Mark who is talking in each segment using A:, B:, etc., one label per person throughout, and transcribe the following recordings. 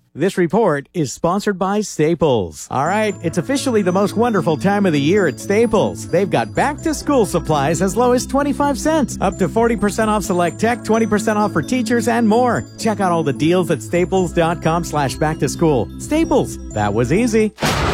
A: This report is sponsored by Staples. All right, it's officially the most wonderful time of the year at Staples. They've got back-to-school supplies as low as 25 cents, up to 40% off select tech, 20% off for teachers, and more. Check out all the deals at staples.com/back-to-school. Staples, that was easy.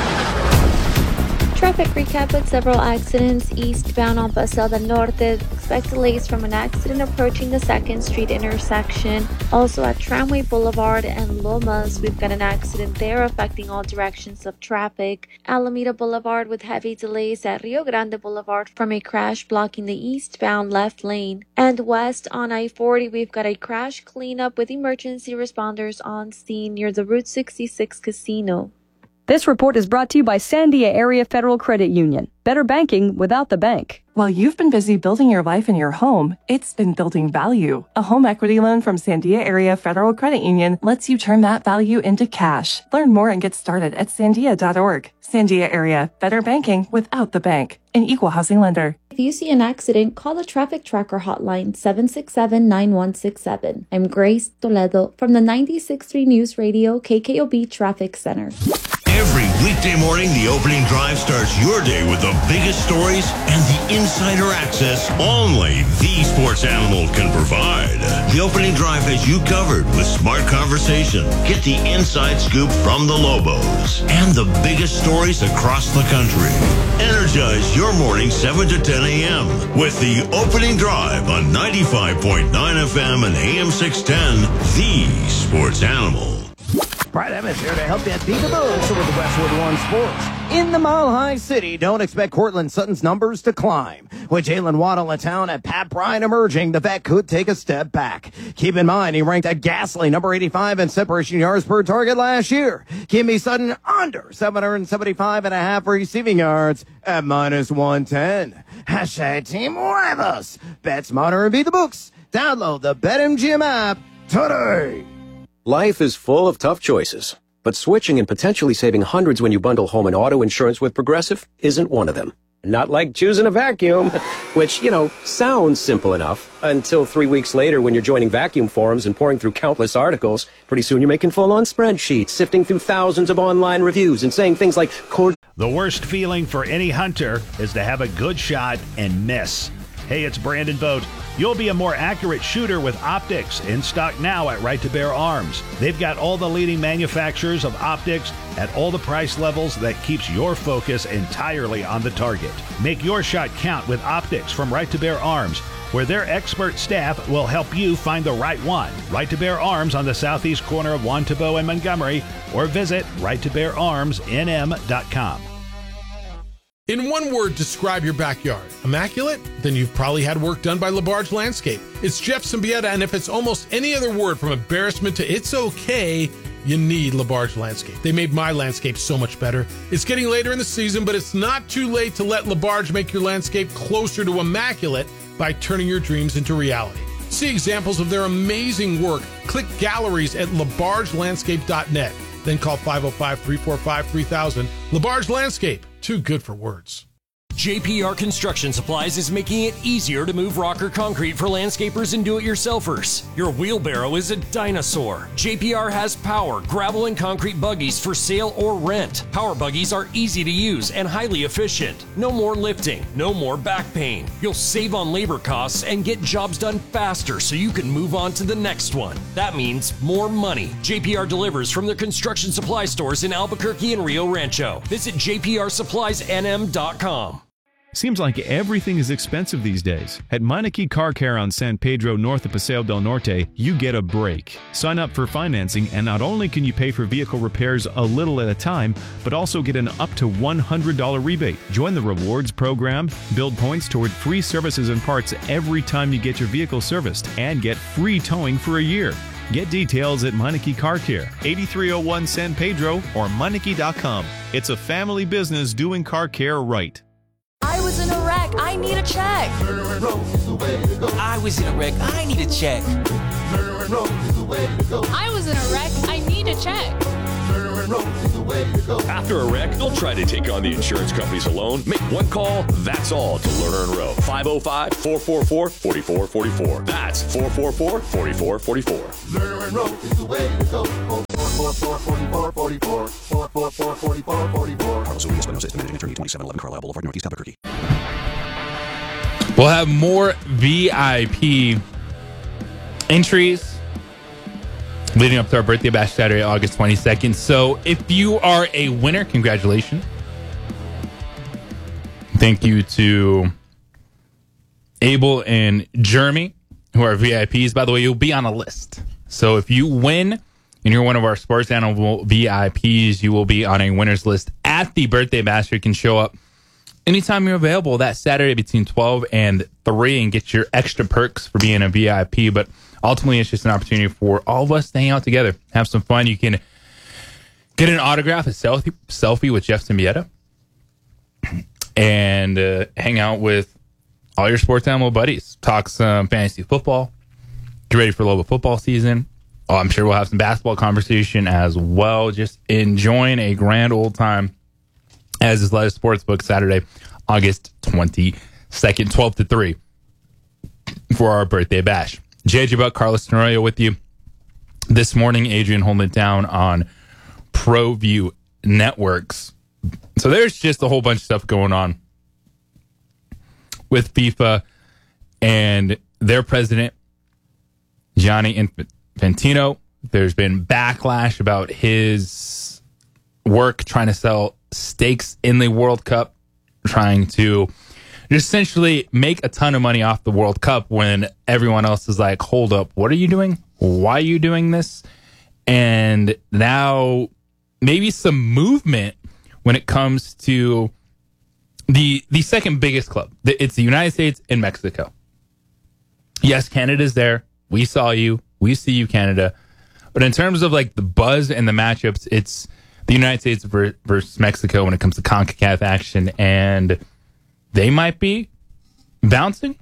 B: Traffic recap with several accidents eastbound on Paseo del Norte. Expect delays from an accident approaching the 2nd Street intersection. Also at Tramway Boulevard and Lomas, we've got an accident there affecting all directions of traffic. Alameda Boulevard with heavy delays at Rio Grande Boulevard from a crash blocking the eastbound left lane. And west on I-40, we've got a crash cleanup with emergency responders on scene near the Route 66 casino.
C: This report is brought to you by Sandia Area Federal Credit Union. Better banking without the bank.
D: While you've been busy building your life and your home, it's been building value. A home equity loan from Sandia Area Federal Credit Union lets you turn that value into cash. Learn more and get started at sandia.org. Sandia Area, better banking without the bank. An equal housing lender.
B: If you see an accident, call the Traffic Tracker hotline 767-9167. I'm Grace Toledo from the 96.3 News Radio KKOB Traffic Center.
E: Every weekday morning, the opening drive starts your day with the biggest stories and the insider access only the Sports Animal can provide. The opening drive has you covered with smart conversation. Get the inside scoop from the Lobos and the biggest stories across the country. Energize your morning 7 to 10 a.m. with the opening drive on 95.9 FM and AM 610, the Sports Animal.
F: Brad Emmons here to help you beat the books with Westwood One Sports. In the Mile High City, don't expect Cortland Sutton's numbers to climb. With Jalen Waddle in town and Pat Bryant emerging, the vet could take a step back. Keep in mind, he ranked a ghastly number 85 in separation yards per target last year. Kimmy Sutton under 775.5 receiving yards at minus 110. Hashtag Team Huevos. Bet smarter and beat the books. Download the BetMGM app today.
G: Life is full of tough choices, but switching and potentially saving hundreds when you bundle home and auto insurance with Progressive isn't one of them. Not like choosing a vacuum, which, sounds simple enough until 3 weeks later when you're joining vacuum forums and pouring through countless articles. Pretty soon you're making full-on spreadsheets, sifting through thousands of online reviews and saying things like,
H: The worst feeling for any hunter is to have a good shot and miss. Hey, it's Brandon Vogt. You'll be a more accurate shooter with optics, in stock now at Right to Bear Arms. They've got all the leading manufacturers of optics at all the price levels that keeps your focus entirely on the target. Make your shot count with optics from Right to Bear Arms, where their expert staff will help you find the right one. Right to Bear Arms on the southeast corner of Juan Tabo and Montgomery, or visit righttobeararmsnm.com.
I: In one word, describe your backyard. Immaculate? Then you've probably had work done by LaBarge Landscape. It's Jeff Symbieta, and if it's almost any other word from embarrassment to it's okay, you need LaBarge Landscape. They made my landscape so much better. It's getting later in the season, but it's not too late to let LaBarge make your landscape closer to immaculate by turning your dreams into reality. See examples of their amazing work. Click galleries at labargelandscape.net. Then call 505-345-3000. LaBarge Landscape. Too good for words.
J: JPR Construction Supplies is making it easier to move rock or concrete for landscapers and do-it-yourselfers. Your wheelbarrow is a dinosaur. JPR has power, gravel, and concrete buggies for sale or rent. Power buggies are easy to use and highly efficient. No more lifting, no more back pain. You'll save on labor costs and get jobs done faster so you can move on to the next one. That means more money. JPR delivers from their construction supply stores in Albuquerque and Rio Rancho. Visit jprsuppliesnm.com.
K: Seems like everything is expensive these days. At Meineke Car Care on San Pedro north of Paseo del Norte, you get a break. Sign up for financing and not only can you pay for vehicle repairs a little at a time, but also get an up to $100 rebate. Join the rewards program, build points toward free services and parts every time you get your vehicle serviced, and get free towing for a year. Get details at Meineke Car Care, 8301 San Pedro or Meineke.com. It's a family business doing car care right.
L: I was in a wreck. I need a check.
M: I was in a wreck. I need a check.
L: I was in a wreck. I need a check.
N: After a wreck, don't try to take on the insurance companies alone. Make one call, that's all, to Lerner and Rowe. 505-444-4444. That's 444-4444.
O: Lerner and Rowe is the way to go. 444444. 444444.
G: Carlos Salinas, Espinosa, estimated attorney, 2711 Carlisle Boulevard, Northeast Albuquerque.
P: We'll have more VIP entries leading up to our birthday bash Saturday, August 22nd. So if you are a winner, congratulations. Thank you to Abel and Jeremy, who are VIPs. By the way, you'll be on a list. So if you win and you're one of our Sports Animal VIPs, you will be on a winner's list at the birthday bash. You can show up anytime you're available that Saturday between 12 and 3 and get your extra perks for being a VIP. But ultimately, it's just an opportunity for all of us to hang out together, have some fun. You can get an autograph, a selfie with Jeff Symbieta, and hang out with all your Sports Animal buddies. Talk some fantasy football. Get ready for Lobo football season. Oh, I'm sure we'll have some basketball conversation as well. Just enjoying a grand old time as is Lettuce Sportsbook Saturday, August 22nd, 12 to 3 for our birthday bash. JJ Buck, Carlos Tenorio with you this morning. Adrian holding it down on ProView Networks. So there's just a whole bunch of stuff going on with FIFA and their president, Gianni Infantino. There's been backlash about his work trying to sell stakes in the World Cup, trying to essentially make a ton of money off the World Cup when everyone else is like, hold up, what are you doing? Why are you doing this? And now maybe some movement when it comes to the second biggest club. It's the United States and Mexico. Yes, Canada's there. We saw you. We see you, Canada. But in terms of like the buzz and the matchups, it's the United States versus Mexico when it comes to CONCACAF action. And they might be bouncing.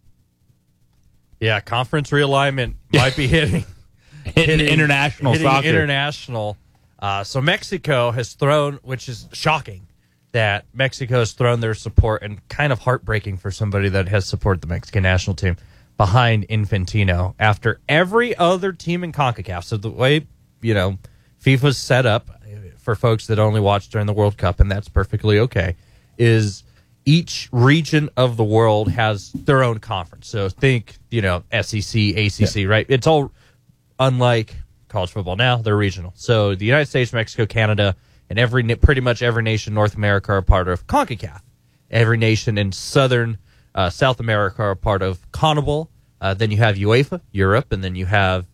Q: Yeah, conference realignment might be hitting
P: international soccer.
Q: International. So Mexico has thrown, which is shocking, that Mexico has thrown their support, and kind of heartbreaking for somebody that has supported the Mexican national team, behind Infantino after every other team in CONCACAF. So the way, FIFA's set up for folks that only watch during the World Cup, and that's perfectly okay, is each region of the world has their own conference. So think, SEC, ACC, right? It's all unlike college football now. They're regional. So the United States, Mexico, Canada, and pretty much every nation in North America are part of CONCACAF. Every nation in South America are part of CONMEBOL. Then you have UEFA, Europe, and then you have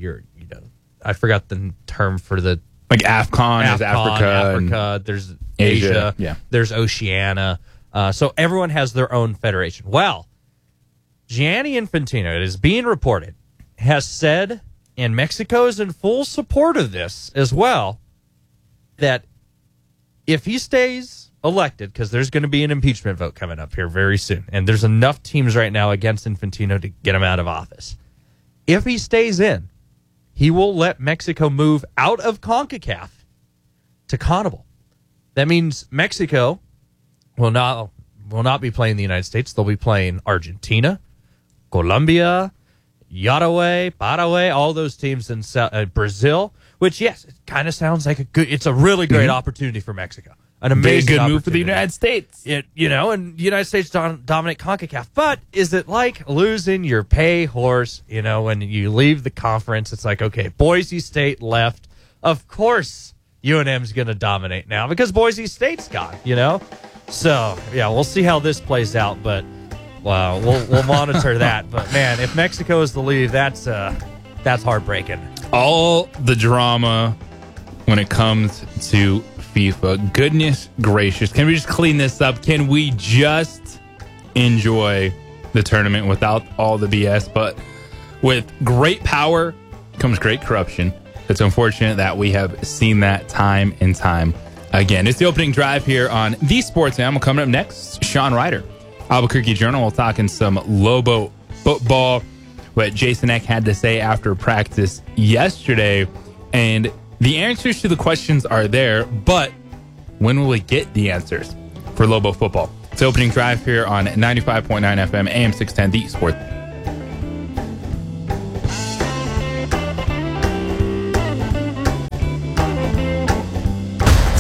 Q: I forgot the term for the
P: like AFCON is
Q: Africa. There's Asia.
P: Yeah.
Q: There's Oceania. So everyone has their own federation. Well, Gianni Infantino, it is being reported, has said, and Mexico is in full support of this as well, that if he stays elected, because there's going to be an impeachment vote coming up here very soon, and there's enough teams right now against Infantino to get him out of office. If he stays in, he will let Mexico move out of CONCACAF to CONMEBOL. That means Mexico will not be playing the United States. They'll be playing Argentina, Colombia, Uruguay, Paraguay, all those teams in Brazil, which, yes, it kind of sounds like it's a really great opportunity for Mexico. An amazing
P: good move for the United States.
Q: And the United States dominate CONCACAF. But is it like losing your pay horse, when you leave the conference? It's like, okay, Boise State left. Of course UNM's going to dominate now because Boise State's gone, So, yeah, we'll see how this plays out, but wow, we'll monitor that. But, man, if Mexico is the lead, that's heartbreaking.
P: All the drama when it comes to FIFA. Goodness gracious. Can we just clean this up? Can we just enjoy the tournament without all the BS? But with great power comes great corruption. It's unfortunate that we have seen that time and time again. It's the opening drive here on The Sports Animal. Coming up next, Sean Ryder, Albuquerque Journal. We'll talk in some Lobo football, what Jason Eck had to say after practice yesterday. And the answers to the questions are there, but when will we get the answers for Lobo football? It's the opening drive here on 95.9 FM, AM 610, The Sport.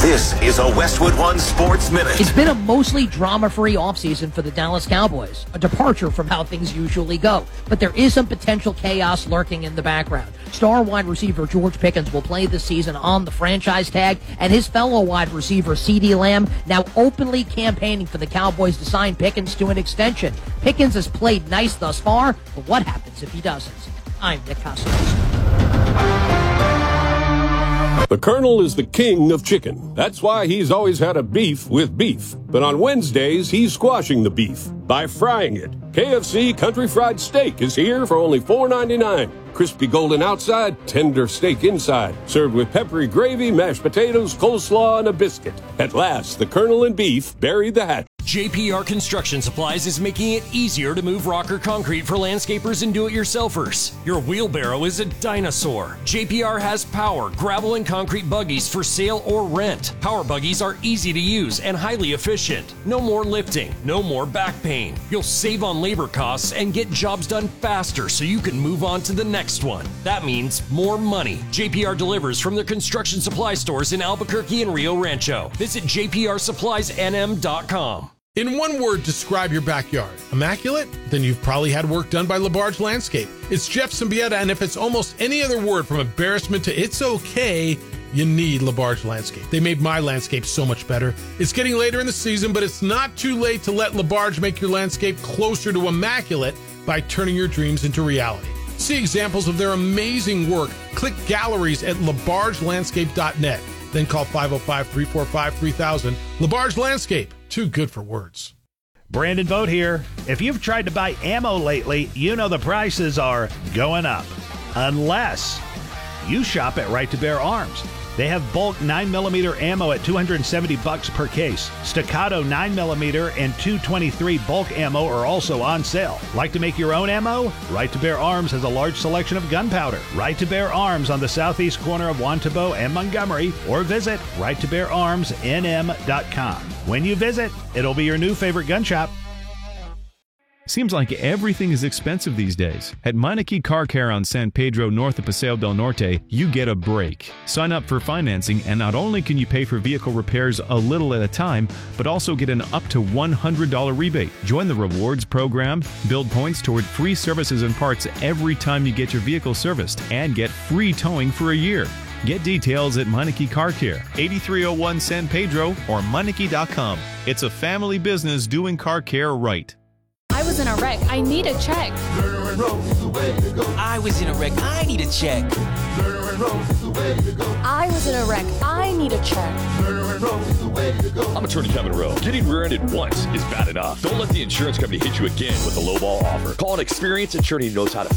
R: This is a Westwood One Sports Minute.
S: It's been a mostly drama-free offseason for the Dallas Cowboys, a departure from how things usually go. But there is some potential chaos lurking in the background. Star wide receiver George Pickens will play this season on the franchise tag, and his fellow wide receiver CeeDee Lamb now openly campaigning for the Cowboys to sign Pickens to an extension. Pickens has played nice thus far, but what happens if he doesn't? I'm Nick Cousins.
T: The Colonel is the king of chicken. That's why he's always had a beef with beef. But on Wednesdays, he's squashing the beef by frying it. KFC Country Fried Steak is here for only $4.99. Crispy golden outside, tender steak inside. Served with peppery gravy, mashed potatoes, coleslaw, and a biscuit. At last, the Colonel and beef bury the hatchet.
J: JPR Construction Supplies is making it easier to move rock or concrete for landscapers and do-it-yourselfers. Your wheelbarrow is a dinosaur. JPR has power, gravel, and concrete buggies for sale or rent. Power buggies are easy to use and highly efficient. No more lifting, no more back pain. You'll save on labor costs and get jobs done faster so you can move on to the next one. That means more money. JPR delivers from their construction supply stores in Albuquerque and Rio Rancho. Visit jprsuppliesnm.com.
I: In one word, describe your backyard. Immaculate? Then you've probably had work done by LaBarge Landscape. It's Jeff Symbieta, and if it's almost any other word from embarrassment to it's okay, you need LaBarge Landscape. They made my landscape so much better. It's getting later in the season, but it's not too late to let LaBarge make your landscape closer to immaculate by turning your dreams into reality. See examples of their amazing work. Click galleries at labargelandscape.net. Then call 505-345-3000. LaBarge Landscape. Too good for words.
H: Brandon Vogt here. If you've tried to buy ammo lately, you know the prices are going up. Unless you shop at Right to Bear Arms. They have bulk 9mm ammo at $270 per case. Staccato 9mm and .223 bulk ammo are also on sale. Like to make your own ammo? Right to Bear Arms has a large selection of gunpowder. Right to Bear Arms on the southeast corner of Wantabo and Montgomery, or visit righttobeararmsnm.com. When you visit, it'll be your new favorite gun shop.
K: Seems like everything is expensive these days. At Meineke Car Care on San Pedro north of Paseo del Norte, you get a break. Sign up for financing, and not only can you pay for vehicle repairs a little at a time, but also get an up to $100 rebate. Join the rewards program, build points toward free services and parts every time you get your vehicle serviced, and get free towing for a year. Get details at Meineke Car Care, 8301 San Pedro, or Meineke.com. It's a family business doing car care right.
L: I was in a wreck. I need a check.
M: I was in a wreck. I need a check.
L: I was in a wreck. I need a check.
N: I'm attorney Kevin Rowe. Getting rear-ended once is bad enough. Don't let the insurance company hit you again with a lowball offer. Call an experienced attorney who knows how to